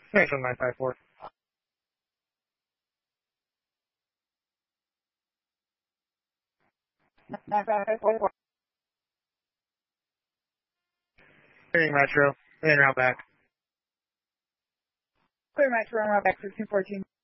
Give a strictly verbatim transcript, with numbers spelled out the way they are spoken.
Thanks on nine five four. nine five four. Clearing Metro. In route back. Clear Metro, route back, fifteen fourteen.